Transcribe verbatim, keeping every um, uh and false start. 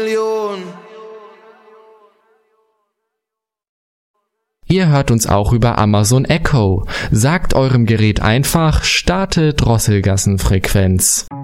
Ihr hört uns auch über Amazon Echo. Sagt eurem Gerät einfach, starte Drosselgassenfrequenz.